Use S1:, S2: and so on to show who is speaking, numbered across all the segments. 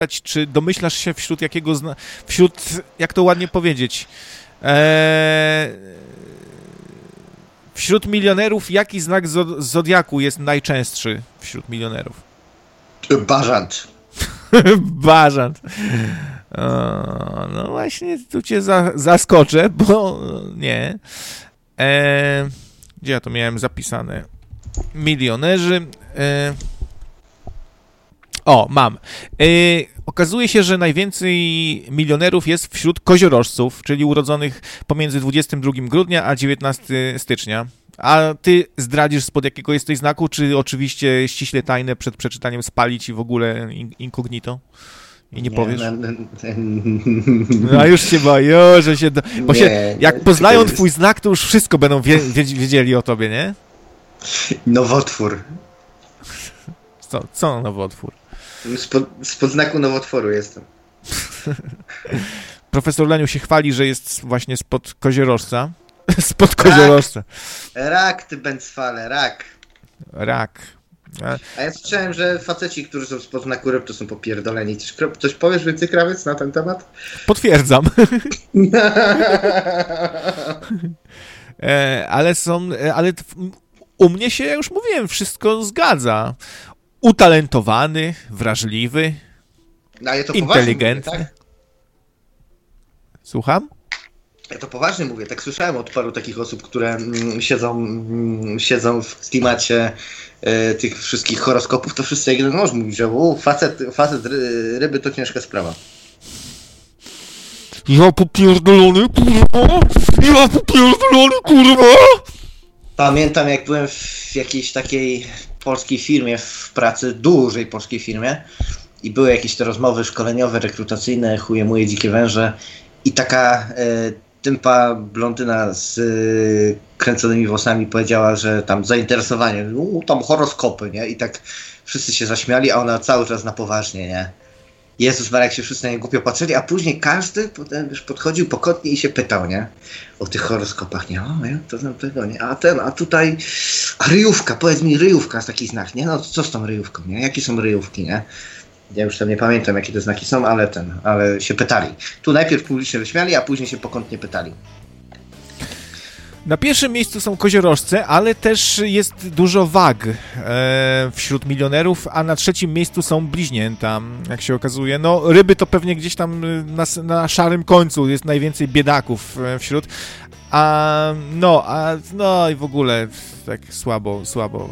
S1: czy domyślasz się wśród, jak to ładnie powiedzieć, wśród milionerów, jaki znak zodiaku jest najczęstszy wśród milionerów?
S2: Bażant.
S1: Bażant. No właśnie, tu cię zaskoczę, bo nie. Gdzie ja to miałem zapisane? Milionerzy. Mam. Okazuje się, że najwięcej milionerów jest wśród koziorożców, czyli urodzonych pomiędzy 22 grudnia a 19 stycznia. A ty zdradzisz, spod jakiego jesteś znaku, czy oczywiście ściśle tajne przed przeczytaniem spalić i w ogóle incognito? I nie powiesz? No już się boję, że się... Bo jak poznają twój znak, to już wszystko będą wiedzieli o tobie, nie?
S2: Nowotwór.
S1: Co nowotwór?
S2: Spod znaku nowotworu jestem.
S1: Profesor Leniu się chwali, że jest właśnie spod koziorożca. Spod koziorożca.
S2: Rak, ty bęcwale, rak.
S1: Rak.
S2: A ja słyszałem, że faceci, którzy są spod znaku ryb, to są popierdoleni. Coś powiesz więcej, Krawiec, na ten temat?
S1: Potwierdzam. Ale u mnie się, ja już mówiłem, wszystko zgadza. Utalentowany, wrażliwy,
S2: ale to
S1: inteligentny.
S2: Mówię, tak?
S1: Słucham?
S2: Ja to poważnie mówię, tak słyszałem od paru takich osób, które siedzą w klimacie tych wszystkich horoskopów, to wszyscy jak jeden mąż mówi, że facet ryby to ciężka sprawa.
S1: Ja popierdolony, kurwa! Ja popierdolony, kurwa!
S2: Pamiętam, jak byłem w jakiejś takiej polskiej firmie, w pracy, dużej polskiej firmie i były jakieś te rozmowy szkoleniowe, rekrutacyjne, chuje moje dzikie węże i taka tympa blondyna z kręconymi włosami powiedziała, że tam zainteresowanie, tam horoskopy, nie? I tak wszyscy się zaśmiali, a ona cały czas na poważnie, nie? Jezus Maria, jak się wszyscy na nie głupio patrzyli, a później każdy potem już podchodził pokotnie i się pytał, nie? O tych horoskopach, nie? To znam tego, nie? A tutaj ryjówka, powiedz mi, ryjówka jest taki znak, nie? No co z tą ryjówką, nie? Jakie są ryjówki, nie? Ja już tam nie pamiętam, jakie te znaki są, ale się pytali. Tu najpierw publicznie wyśmiali, a później się pokątnie pytali.
S1: Na pierwszym miejscu są koziorożce, ale też jest dużo wag wśród milionerów, a na trzecim miejscu są bliźnięta, jak się okazuje. No, ryby to pewnie gdzieś tam na szarym końcu jest najwięcej biedaków wśród, no i w ogóle tak słabo.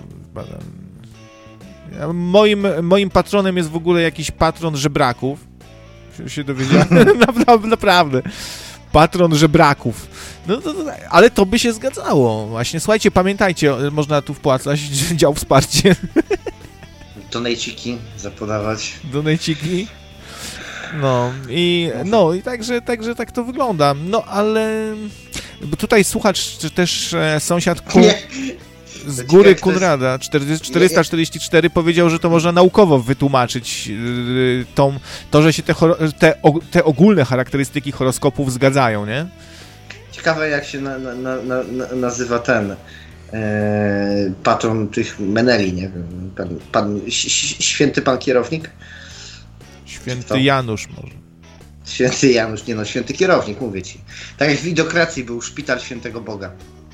S1: Moim patronem jest w ogóle jakiś patron żebraków. Się dowiedziałem, naprawdę. Patron żebraków. No, ale to by się zgadzało. Właśnie, słuchajcie, pamiętajcie, można tu wpłacać dział wsparcie.
S2: Donejciki zapodawać.
S1: Donejciki. No i także tak to wygląda. No ale bo tutaj słuchacz, czy też sąsiad z góry Konrada 444 powiedział, że to można naukowo wytłumaczyć to, że się te ogólne charakterystyki horoskopów zgadzają, nie?
S2: Ciekawe, jak się nazywa ten patron tych Meneli, nie wiem, święty pan kierownik?
S1: Święty Janusz może.
S2: Święty Janusz, święty kierownik, mówię ci. Tak jak w Idokracji był szpital świętego Boga.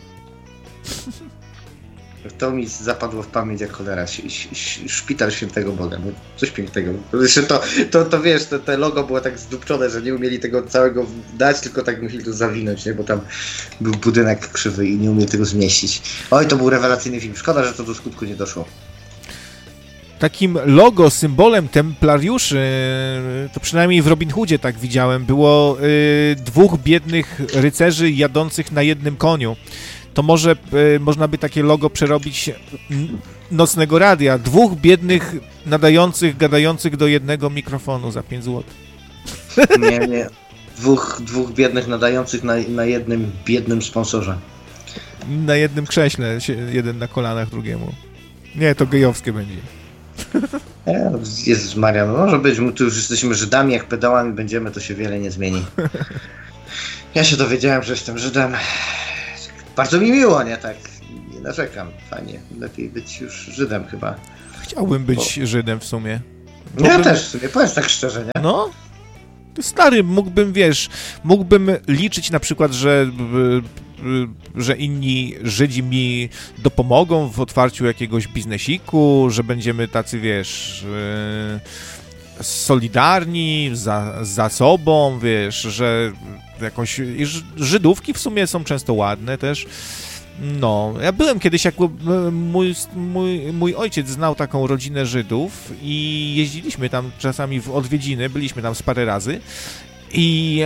S2: To mi zapadło w pamięć jak cholera. Szpital świętego Boga. No, coś pięknego. To wiesz, te logo było tak zdupczone, że nie umieli tego całego dać, tylko tak musieli to zawinąć, nie? Bo tam był budynek krzywy i nie umieli tego zmieścić. Oj, to był rewelacyjny film. Szkoda, że to do skutku nie doszło.
S1: Takim logo, symbolem templariuszy, to przynajmniej w Robin Hoodzie tak widziałem, było dwóch biednych rycerzy jadących na jednym koniu. To może można by takie logo przerobić nocnego radia. Dwóch biednych nadających, gadających do jednego mikrofonu za 5 zł.
S2: Nie. Dwóch biednych nadających na jednym biednym sponsorze.
S1: Na jednym krześle, jeden na kolanach drugiemu. Nie, to gejowskie będzie.
S2: Jezus Maria, no może być, my tu już jesteśmy Żydami, jak pedałami będziemy, to się wiele nie zmieni. Ja się dowiedziałem, że jestem Żydem. Bardzo mi miło, nie? Tak, nie narzekam. Fajnie, lepiej być już Żydem chyba.
S1: Chciałbym być Żydem w sumie.
S2: Ja też sobie, powiem tak szczerze, nie?
S1: No, stary, mógłbym liczyć na przykład, że inni Żydzi mi dopomogą w otwarciu jakiegoś biznesiku, że będziemy tacy, solidarni za sobą, że jakąś... Żydówki w sumie są często ładne też. No, ja byłem kiedyś, jak mój ojciec znał taką rodzinę Żydów i jeździliśmy tam czasami w odwiedziny, byliśmy tam z parę razy i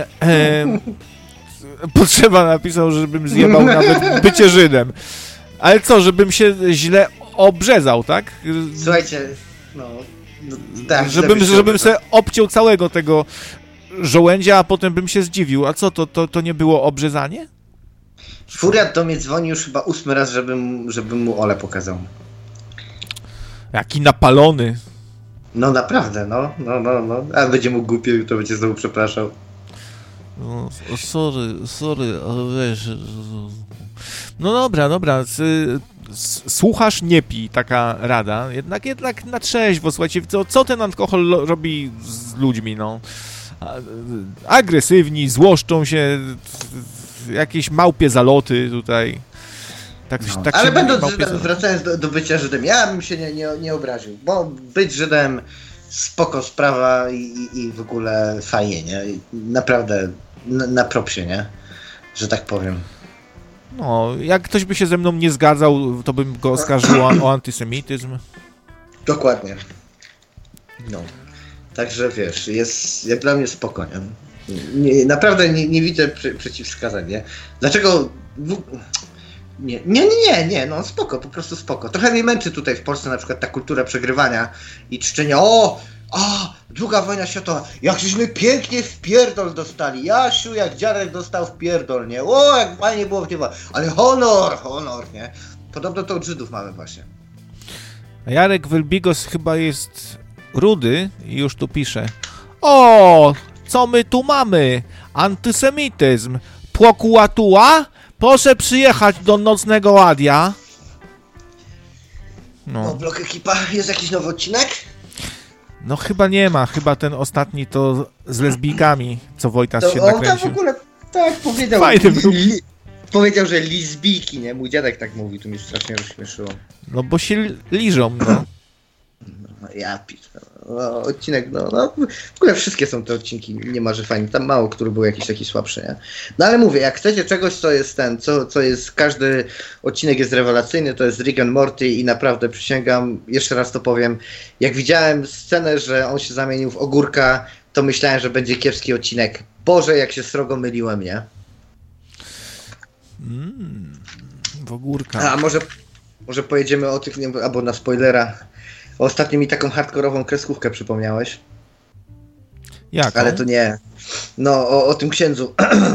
S1: Potrzeba napisał, żebym zjebał nawet bycie Żydem. Ale co, żebym się źle obrzezał, tak?
S2: Słuchajcie, tak,
S1: żebym sobie obciął całego tego żołędzia, a potem bym się zdziwił. A co, to nie było obrzezanie?
S2: Furiat do mnie dzwoni już chyba 8 raz, żebym mu Ole pokazał.
S1: Jaki napalony.
S2: No naprawdę, no. A będzie mu głupio, to będzie znowu przepraszał.
S1: No, sorry, ale wiesz... No dobra, słuchasz, nie pij, taka rada. Jednak na trzeźwo, słuchajcie, co ten alkohol robi z ludźmi, no? Agresywni, złoszczą się, jakieś małpie zaloty tutaj. Tak
S2: ale będąc Żydem, wracając do bycia Żydem, ja bym się nie obraził, bo być Żydem spoko sprawa i w ogóle fajnie, nie? Naprawdę na propsie, nie? Że tak powiem.
S1: No, jak ktoś by się ze mną nie zgadzał, to bym go oskarżył o antysemityzm.
S2: Dokładnie. No. Także wiesz, jest jak dla mnie spoko, nie? Naprawdę nie widzę przeciwwskazań, nie? Dlaczego... Nie, no spoko, po prostu spoko. Trochę mnie męczy tutaj w Polsce na przykład ta kultura przegrywania i czczenia, II wojna światowa, jak żeśmy pięknie w pierdol dostali, Jasiu, jak dziadek dostał w pierdol, nie? Jak fajnie było w niebo, ale honor, nie? Podobno to od Żydów mamy właśnie.
S1: Jarek Welbigos chyba jest rudy i już tu pisze. Co my tu mamy? Antysemityzm. Prokuratura? Proszę przyjechać do Nocnego Radia.
S2: No, Blok Ekipa, jest jakiś nowy odcinek?
S1: No chyba nie ma, chyba ten ostatni to z lesbijkami, co Wojtas się nakręcił.
S2: On tam w ogóle tak powiedział.
S1: Fajny był.
S2: Powiedział, że lesbijki, nie? Mój dziadek tak mówi, tu mi strasznie rozśmieszyło.
S1: No bo się liżą, no.
S2: Ja piszę. Odcinek, w ogóle wszystkie są te odcinki, nie ma, że fajnie, tam mało, który był jakiś taki słabszy, nie? No ale mówię, jak chcecie czegoś, co jest co jest, każdy odcinek jest rewelacyjny, to jest Rick and Morty i naprawdę przysięgam, jeszcze raz to powiem, jak widziałem scenę, że on się zamienił w ogórka, to myślałem, że będzie kiepski odcinek. Boże, jak się srogo myliłem, nie?
S1: W ogórka.
S2: A może pojedziemy o tych, nie wiem, albo na spoilera. Ostatnio mi taką hardkorową kreskówkę przypomniałeś.
S1: Jak?
S2: Ale to nie. No, o tym księdzu.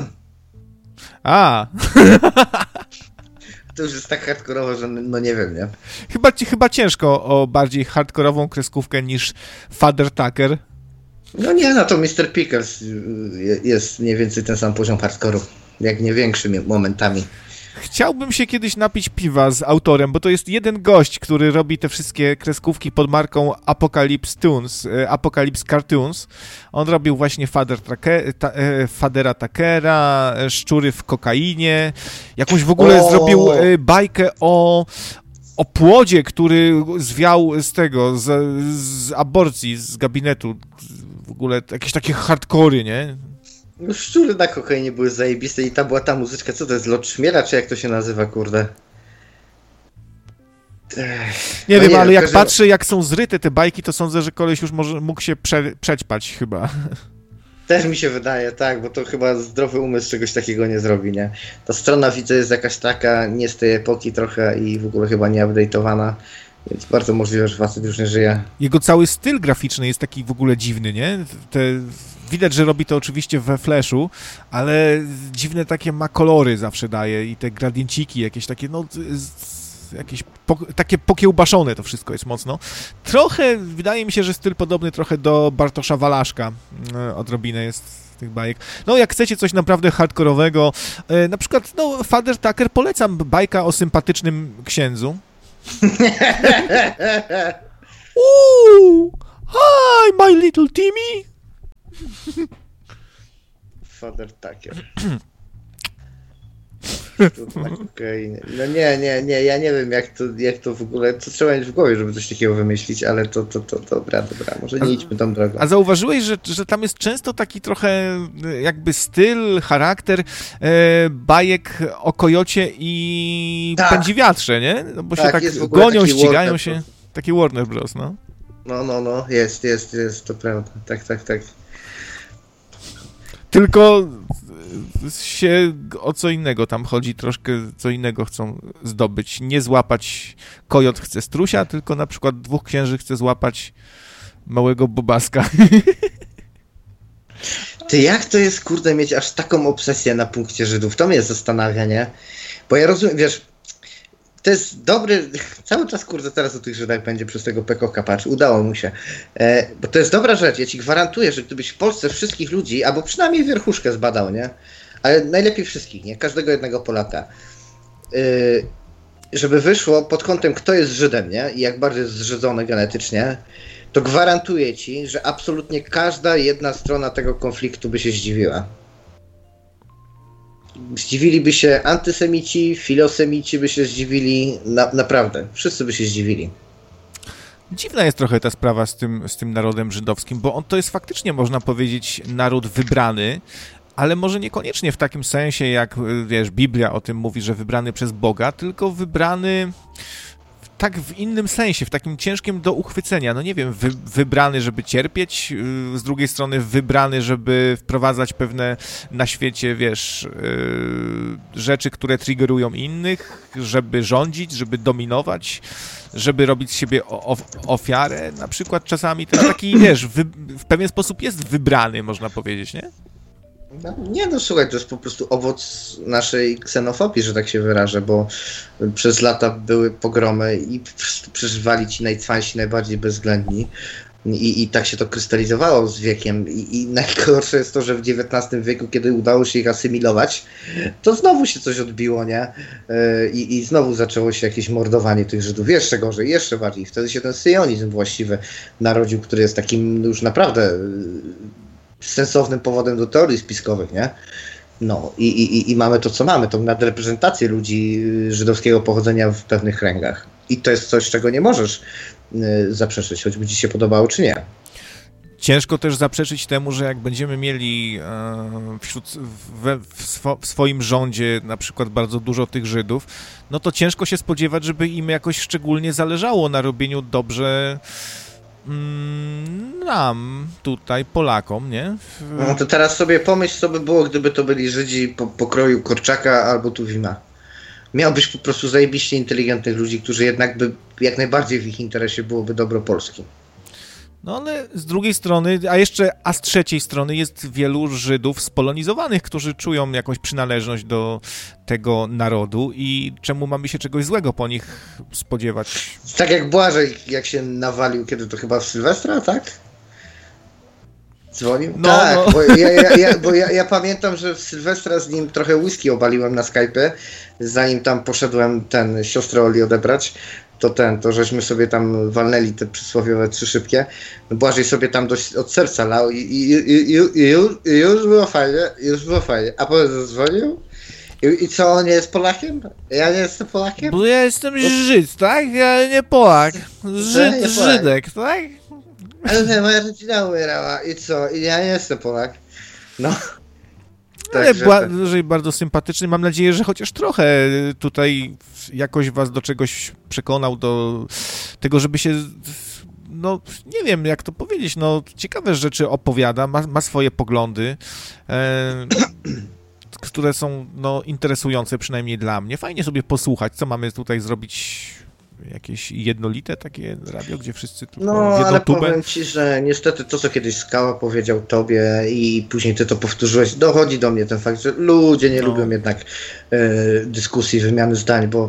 S2: To już jest tak hardkorowo, że no nie wiem, nie?
S1: Chyba ciężko o bardziej hardkorową kreskówkę niż Father Tucker.
S2: No nie, to Mr. Pickles jest mniej więcej ten sam poziom hardkoru. Jak nie większy momentami.
S1: Chciałbym się kiedyś napić piwa z autorem, bo to jest jeden gość, który robi te wszystkie kreskówki pod marką Apocalypse Cartoons. On robił właśnie Fadera Tuckera, Szczury w kokainie. Jakąś w ogóle zrobił bajkę o płodzie, który zwiał z aborcji, z gabinetu. W ogóle jakieś takie hardkory, nie?
S2: No, Szczury na kokainie były zajebiste i tam była ta muzyczka, co to jest, Lot Szmiela, czy jak to się nazywa, kurde?
S1: Nie wiem, ale jak patrzę, jak są zryte te bajki, to sądzę, że koleś już mógł się przećpać chyba.
S2: Też mi się wydaje, tak, bo to chyba zdrowy umysł czegoś takiego nie zrobi, nie? Ta strona, widzę, jest jakaś taka, nie z tej epoki trochę i w ogóle chyba nie update'owana, więc bardzo możliwe, że facet już nie żyje.
S1: Jego cały styl graficzny jest taki w ogóle dziwny, nie? Widać, że robi to oczywiście we Flashu, ale dziwne takie ma kolory zawsze daje i te gradienciki jakieś takie, takie pokiełbaszone to wszystko jest mocno. Trochę, wydaje mi się, że styl podobny trochę do Bartosza Walaszka, odrobinę jest z tych bajek. No, jak chcecie coś naprawdę hardkorowego, na przykład, Father Tucker, polecam bajka o sympatycznym księdzu. Hi, my little Timmy!
S2: Father Tucker. Na kokainie. No nie, ja nie wiem jak to w ogóle, co trzeba mieć w głowie, żeby coś takiego wymyślić, ale to dobra, może nie idźmy tą drogą.
S1: A zauważyłeś, że tam jest często taki trochę jakby styl, charakter bajek o kojocie i pędzi wiatrze, nie? No bo
S2: tak,
S1: się tak gonią, ścigają
S2: Warner,
S1: się. Taki Warner Bros., no.
S2: No, jest, to prawda. Tak.
S1: Tylko się o co innego tam chodzi, troszkę co innego chcą zdobyć. Nie złapać kojot chce strusia, tylko na przykład 2 księży chce złapać małego bobaska.
S2: Ty, jak to jest, kurde, mieć aż taką obsesję na punkcie Żydów? To mnie zastanawia, nie? Bo ja rozumiem, wiesz, to jest dobry, cały czas, kurde, teraz o tych Żydach będzie przez tego Pekoka, patrz, udało mu się. Bo to jest dobra rzecz, ja ci gwarantuję, że gdybyś w Polsce wszystkich ludzi, albo przynajmniej wierchuszkę zbadał, nie? Ale najlepiej wszystkich, nie? Każdego jednego Polaka. Żeby wyszło pod kątem, kto jest Żydem, nie? I jak bardzo jest zżydzony genetycznie, to gwarantuję ci, że absolutnie każda jedna strona tego konfliktu by się zdziwiła. Zdziwiliby się antysemici, filosemici by się zdziwili, naprawdę, wszyscy by się zdziwili.
S1: Dziwna jest trochę ta sprawa z tym narodem żydowskim, bo on to jest faktycznie, można powiedzieć, naród wybrany, ale może niekoniecznie w takim sensie, jak, wiesz, Biblia o tym mówi, że wybrany przez Boga, tylko wybrany tak w innym sensie, w takim ciężkim do uchwycenia. No nie wiem, wybrany, żeby cierpieć, z drugiej strony wybrany, żeby wprowadzać pewne na świecie, wiesz, rzeczy, które triggerują innych, żeby rządzić, żeby dominować, żeby robić z siebie ofiarę. Na przykład czasami też taki, wiesz, w pewien sposób jest wybrany, można powiedzieć, nie?
S2: No słuchaj, to jest po prostu owoc naszej ksenofobii, że tak się wyrażę, bo przez lata były pogromy i przeżywali ci najcwańsi, najbardziej bezwzględni i tak się to krystalizowało z wiekiem i najgorsze jest to, że w XIX wieku, kiedy udało się ich asymilować, to znowu się coś odbiło, nie? I znowu zaczęło się jakieś mordowanie tych Żydów, jeszcze gorzej, jeszcze bardziej. Wtedy się ten syjonizm właściwy narodził, który jest takim już naprawdę sensownym powodem do teorii spiskowych, nie? No i mamy to, co mamy, tą nadreprezentację ludzi żydowskiego pochodzenia w pewnych kręgach. I to jest coś, czego nie możesz zaprzeczyć, choćby ci się podobało, czy nie.
S1: Ciężko też zaprzeczyć temu, że jak będziemy mieli w swoim rządzie na przykład bardzo dużo tych Żydów, no to ciężko się spodziewać, żeby im jakoś szczególnie zależało na robieniu dobrze nam, tutaj, Polakom, nie?
S2: No to teraz sobie pomyśl, co by było, gdyby to byli Żydzi pokroju Korczaka albo Tuwima. Miałbyś po prostu zajebiście inteligentnych ludzi, którzy jednak by, jak najbardziej w ich interesie byłoby dobro Polski.
S1: No ale z drugiej strony, a z trzeciej strony jest wielu Żydów spolonizowanych, którzy czują jakąś przynależność do tego narodu i czemu mamy się czegoś złego po nich spodziewać?
S2: Tak jak Błażej, jak się nawalił, kiedy to chyba w Sylwestra, tak? Dzwonił?
S1: No,
S2: tak,
S1: no.
S2: Bo ja pamiętam, że w Sylwestra z nim trochę whisky obaliłem na Skype'ie, zanim tam poszedłem siostrę Oli odebrać. To żeśmy sobie tam walnęli te przysłowiowe 3 szybkie. Błażej sobie tam dość od serca lał i już było fajnie. A potem zadzwonił i co, on nie jest Polakiem? Ja nie jestem Polakiem?
S1: Bo ja jestem Żyd, tak? Ja nie Polak. Żydek, tak?
S2: Ale nie, moja rodzina umierała i co? I ja nie jestem Polak. No.
S1: Ale Błażej bardzo sympatyczny. Mam nadzieję, że chociaż trochę tutaj jakoś was do czegoś przekonał, do tego, żeby się, no nie wiem jak to powiedzieć, no ciekawe rzeczy opowiada, ma swoje poglądy, które są no interesujące przynajmniej dla mnie. Fajnie sobie posłuchać, co mamy tutaj zrobić. Jakieś jednolite takie radio, gdzie wszyscy tu
S2: no, ale powiem ci, że niestety to, co kiedyś Skała powiedział tobie i później ty to powtórzyłeś, dochodzi do mnie ten fakt, że ludzie nie lubią jednak dyskusji, wymiany zdań, bo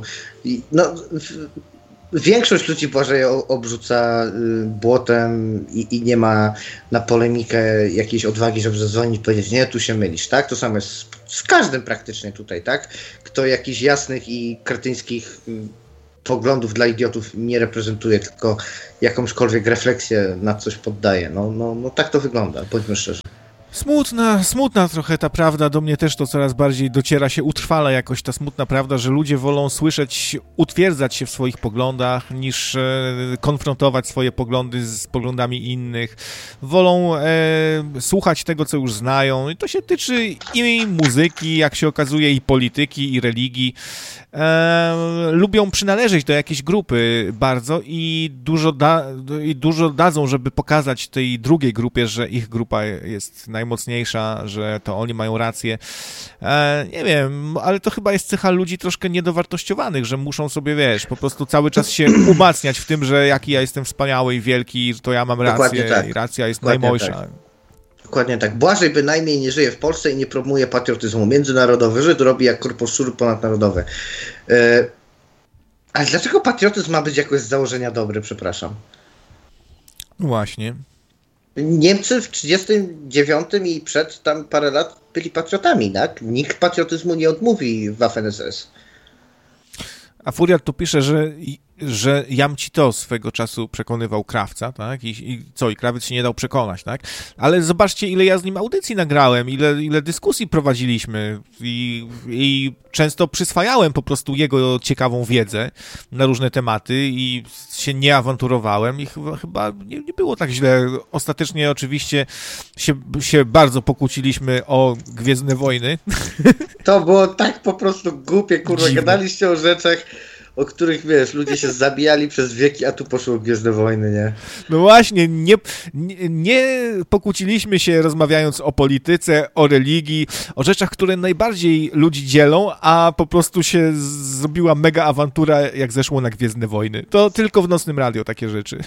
S2: większość ludzi Błażeja obrzuca błotem i nie ma na polemikę jakiejś odwagi, żeby zadzwonić i powiedzieć, nie, tu się mylisz, tak? To samo jest z każdym praktycznie tutaj, tak? Kto jakichś jasnych i kretyńskich poglądów dla idiotów nie reprezentuje, tylko jakąśkolwiek refleksję nad coś poddaje. No tak to wygląda, bądźmy szczerzy.
S1: Smutna trochę ta prawda, do mnie też to coraz bardziej dociera się, utrwala jakoś ta smutna prawda, że ludzie wolą słyszeć, utwierdzać się w swoich poglądach, niż konfrontować swoje poglądy z poglądami innych. Wolą słuchać tego, co już znają. I to się tyczy i muzyki, jak się okazuje, i polityki, i religii. Lubią przynależeć do jakiejś grupy bardzo i dużo dadzą, żeby pokazać tej drugiej grupie, że ich grupa jest najmocniejsza, że to oni mają rację. Nie wiem, ale to chyba jest cecha ludzi troszkę niedowartościowanych, że muszą sobie, wiesz, po prostu cały czas się umacniać w tym, że jaki ja jestem wspaniały i wielki, to ja mam rację i racja jest najmojsza. Tak.
S2: Dokładnie tak. Błażej bynajmniej nie żyje w Polsce i nie promuje patriotyzmu. Międzynarodowy Żyd robi jak korpo szczury ponadnarodowe. Ale dlaczego patriotyzm ma być jakoś z założenia dobry, przepraszam?
S1: Właśnie.
S2: Niemcy w 1939 i przed tam parę lat byli patriotami, tak? Nikt patriotyzmu nie odmówi Waffen-SS.
S1: A Furiat tu pisze, że Jam Ci to swego czasu przekonywał Krawca, tak? I Krawiec się nie dał przekonać, tak? Ale zobaczcie, ile ja z nim audycji nagrałem, ile dyskusji prowadziliśmy i często przyswajałem po prostu jego ciekawą wiedzę na różne tematy i się nie awanturowałem i chyba nie było tak źle. Ostatecznie oczywiście się bardzo pokłóciliśmy o Gwiezdne Wojny.
S2: To było tak po prostu głupie, kurwa, gadaliście o rzeczach, o których, wiesz, ludzie się zabijali przez wieki, a tu poszło Gwiezdne Wojny, nie?
S1: No właśnie, nie pokłóciliśmy się rozmawiając o polityce, o religii, o rzeczach, które najbardziej ludzi dzielą, a po prostu się zrobiła mega awantura, jak zeszło na Gwiezdne Wojny. To tylko w Nocnym Radio takie rzeczy.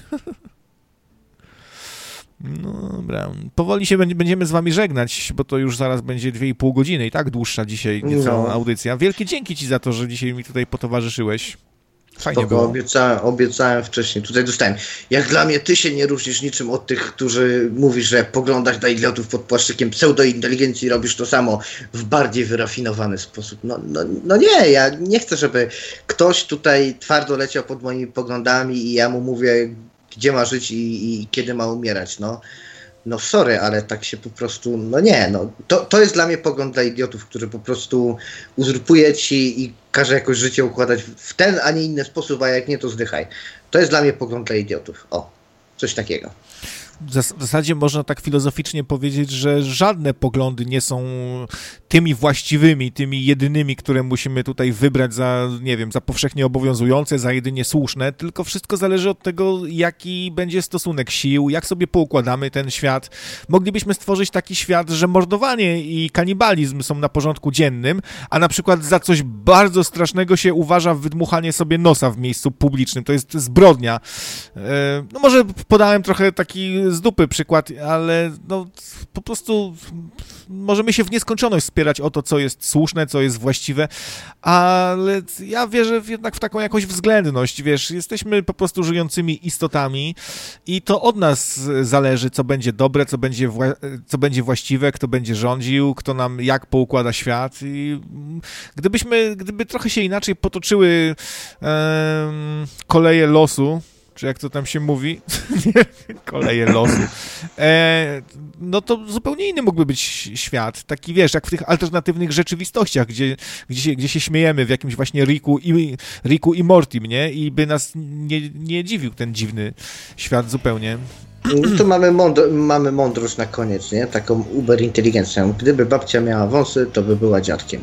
S1: No dobra, powoli się będziemy z wami żegnać, bo to już zaraz będzie 2,5 godziny i tak dłuższa dzisiaj nieco audycja. Wielkie dzięki ci za to, że dzisiaj mi tutaj potowarzyszyłeś. Fajnie było.
S2: Obiecałem wcześniej. Tutaj dostałem. Jak dla mnie ty się nie różnisz niczym od tych, którzy mówisz, że poglądasz na idiotów pod płaszczykiem pseudointeligencji, robisz to samo w bardziej wyrafinowany sposób. No nie, ja nie chcę, żeby ktoś tutaj twardo leciał pod moimi poglądami i ja mu mówię, gdzie ma żyć i kiedy ma umierać, no sorry, ale tak się po prostu, to jest dla mnie pogląd dla idiotów, który po prostu uzurpuje ci i każe jakoś życie układać w ten, a nie inny sposób, a jak nie, to zdychaj. To jest dla mnie pogląd dla idiotów. O, coś takiego.
S1: W zasadzie można tak filozoficznie powiedzieć, że żadne poglądy nie są tymi właściwymi, tymi jedynymi, które musimy tutaj wybrać za, nie wiem, za powszechnie obowiązujące, za jedynie słuszne, tylko wszystko zależy od tego, jaki będzie stosunek sił, jak sobie poukładamy ten świat. Moglibyśmy stworzyć taki świat, że mordowanie i kanibalizm są na porządku dziennym, a na przykład za coś bardzo strasznego się uważa wydmuchanie sobie nosa w miejscu publicznym. To jest zbrodnia. No może podałem trochę taki z dupy przykład, ale po prostu możemy się w nieskończoność spierać o to, co jest słuszne, co jest właściwe, ale ja wierzę jednak w taką jakąś względność, wiesz, jesteśmy po prostu żyjącymi istotami i to od nas zależy, co będzie dobre, co będzie właściwe, kto będzie rządził, kto nam jak poukłada świat i gdyby trochę się inaczej potoczyły koleje losu, czy jak to tam się mówi, koleje losu, no to zupełnie inny mógłby być świat. Taki, wiesz, jak w tych alternatywnych rzeczywistościach, gdzie się śmiejemy w jakimś właśnie Ricku i Mortim, nie? I by nas nie dziwił ten dziwny świat zupełnie.
S2: No to mamy mądrość na koniec, nie? Taką uberinteligencją. Gdyby babcia miała wąsy, to by była dziadkiem.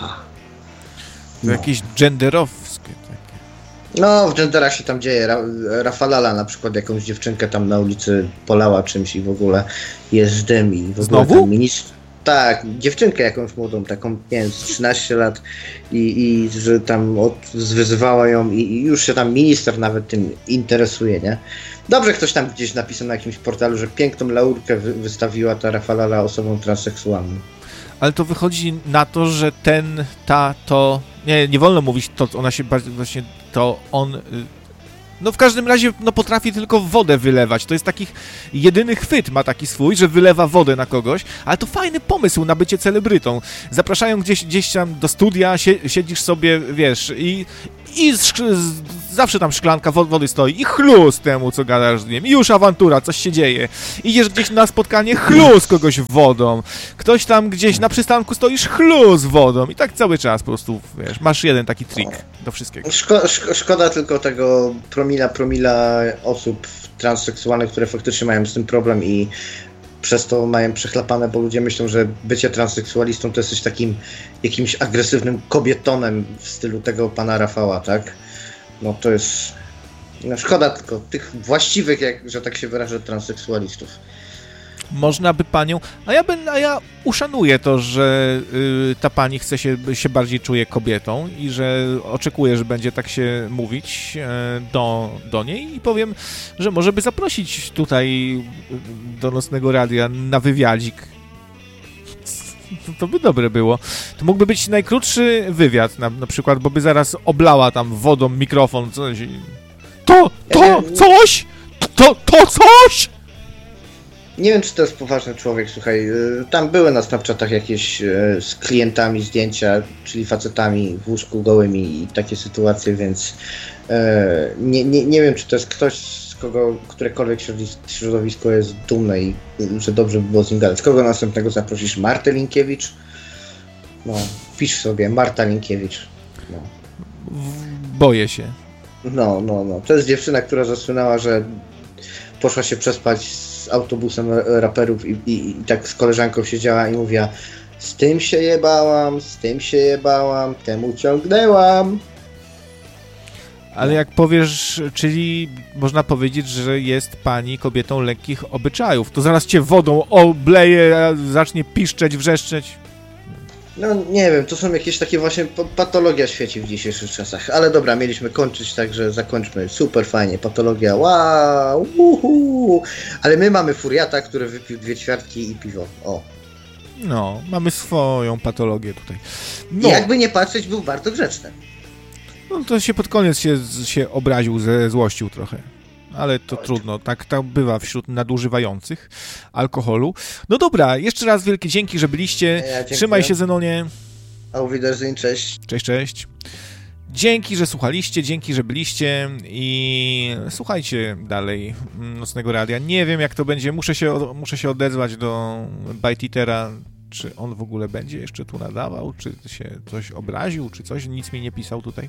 S1: To jakieś genderowskie.
S2: No, w genderach się tam dzieje. Rafalala na przykład jakąś dziewczynkę tam na ulicy polała czymś i w ogóle jest dym i w ogóle
S1: znowu?
S2: Tak, dziewczynkę jakąś młodą, taką, nie wiem, 13 lat i że tam wyzywała ją i już się tam minister nawet tym interesuje, nie? Dobrze ktoś tam gdzieś napisał na jakimś portalu, że piękną laurkę wystawiła ta Rafalala osobom transseksualnym.
S1: Ale to wychodzi na to, że to... Nie wolno mówić to, ona się bardziej właśnie... To on... No w każdym razie potrafi tylko wodę wylewać. To jest taki jedyny chwyt ma taki swój, że wylewa wodę na kogoś, ale to fajny pomysł na bycie celebrytą. Zapraszają gdzieś tam do studia, siedzisz sobie, wiesz, i zawsze tam szklanka wody stoi i chlus temu, co gadasz z nim. I już awantura, coś się dzieje. Idziesz gdzieś na spotkanie, chlus kogoś wodą. Ktoś tam gdzieś na przystanku stoisz, chlus wodą. I tak cały czas po prostu, wiesz, masz jeden taki trik do wszystkiego.
S2: Szkoda tylko tego promila osób transseksualnych, które faktycznie mają z tym problem i przez to mają przechlapane, bo ludzie myślą, że bycie transseksualistą to jesteś takim jakimś agresywnym kobietonem w stylu tego pana Rafała, tak? No to jest... No szkoda tylko tych właściwych, że tak się wyrażę, transseksualistów.
S1: Można by panią... A ja uszanuję to, że ta pani się bardziej czuje kobietą i że oczekuje, że będzie tak się mówić do niej i powiem, że może by zaprosić tutaj do Nocnego Radia na wywiadzik. To by dobre było. To mógłby być najkrótszy wywiad na przykład, bo by zaraz oblała tam wodą mikrofon, coś. Coś!
S2: Nie wiem, czy to jest poważny człowiek, słuchaj, tam były na Snapchatach jakieś z klientami zdjęcia, czyli facetami w łóżku gołymi i takie sytuacje, więc nie wiem, czy to jest ktoś, z kogo którekolwiek środowisko jest dumne i że dobrze by było z nim gadać. Kogo następnego zaprosisz? Martę Linkiewicz? No, pisz sobie, Marta Linkiewicz. No.
S1: Boję się.
S2: No. To jest dziewczyna, która zasłynęła, że poszła się przespać z autobusem raperów i tak z koleżanką siedziała i mówiła: z tym się jebałam, temu ciągnęłam.
S1: Ale jak powiesz, czyli można powiedzieć, że jest pani kobietą lekkich obyczajów, to zaraz cię wodą obleje, zacznie piszczeć, wrzeszczeć.
S2: No nie wiem, to są jakieś takie właśnie patologia świeci w dzisiejszych czasach. Ale dobra, mieliśmy kończyć, także zakończmy. Super fajnie, patologia, wow, uhu. Ale my mamy furiata, który wypił 2 ćwiartki i piwo. O.
S1: No, mamy swoją patologię tutaj.
S2: No. I jakby nie patrzeć, był bardzo grzeczny.
S1: No to się pod koniec się obraził, złościł trochę. Ale to trudno, tak bywa wśród nadużywających alkoholu. No dobra, jeszcze raz wielkie dzięki, że byliście. Trzymaj się, Zenonie.
S2: Auf Wiedersehen, cześć.
S1: Cześć. Dzięki, że słuchaliście, dzięki, że byliście i słuchajcie dalej Nocnego Radia. Nie wiem, jak to będzie, muszę się odezwać do Bajtitera, czy on w ogóle będzie jeszcze tu nadawał, czy się coś obraził, czy coś, nic mi nie pisał tutaj.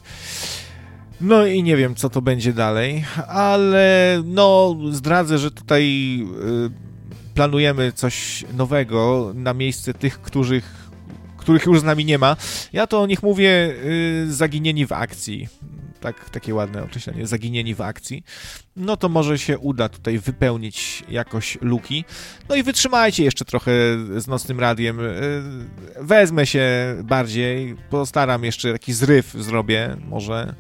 S1: No i nie wiem, co to będzie dalej, ale no zdradzę, że tutaj planujemy coś nowego na miejsce tych, których już z nami nie ma. Ja to o nich mówię zaginieni w akcji. Takie ładne określenie, zaginieni w akcji. No to może się uda tutaj wypełnić jakoś luki. No i wytrzymajcie jeszcze trochę z Nocnym Radiem. Wezmę się bardziej, postaram jeszcze jakiś zryw zrobię, może.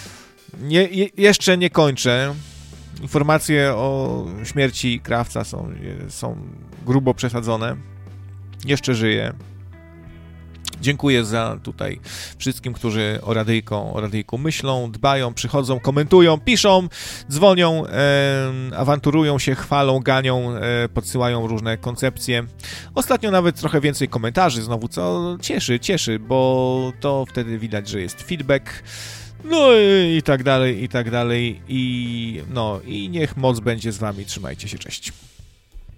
S1: Jeszcze nie kończę. Informacje o śmierci Krawca są grubo przesadzone. Jeszcze żyje. Dziękuję za tutaj wszystkim, którzy o radyjku myślą, dbają, przychodzą, komentują, piszą, dzwonią, awanturują się, chwalą, ganią, podsyłają różne koncepcje. Ostatnio nawet trochę więcej komentarzy znowu, co cieszy, bo to wtedy widać, że jest feedback. No i tak dalej. I niech moc będzie z wami. Trzymajcie się, cześć.